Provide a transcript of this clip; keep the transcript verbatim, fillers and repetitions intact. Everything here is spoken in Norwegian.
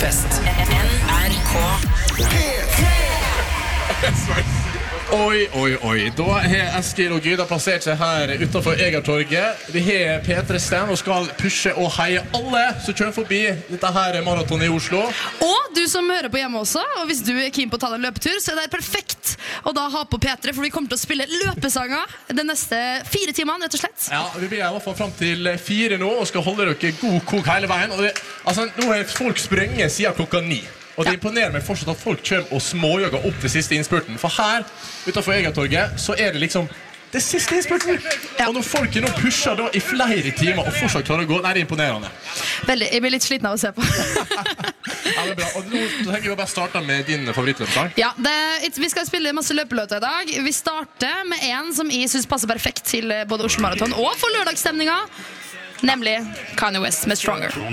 fest. N R K P tre. Oi, oi, oi. Da har Eskil og Gyda plassert seg her utenfor Egertorget. Vi har P tre-stand og skal pushe og heie alle som kjører forbi dette her maratonet i Oslo. Og du som hører på hjemme også, og hvis du er keen på å ta deg en løpetur, så er det perfekt å da ha på P tre, for vi kommer til å spille løpesanger de neste fire timene, rett og slett. Ja, vi blir i hvert fall frem til fire nå, og skal holde dere god kok hele veien. Og det, altså, nå har folk sprunget siden klokka ni. Og det imponerer meg fortsatt at folk kommer og småjogger opp til siste innspurten. For her, utenfor Egertorget, så er det liksom det siste innspurten. Ja. Og når folk nå pusher da i flere timer og fortsatt klarer å gå, nei, det er imponerende. Veldig, jeg blir litt sliten av å se på. Ja, det er bra. Og nå tenker vi bare starte med din favorittløpsang. Ja, det, vi skal spille masse løpelåter i dag. Vi starter med en som jeg synes passer perfekt til både Oslo Marathon og for lørdagsstemninga, nemlig Kanye West med Stronger.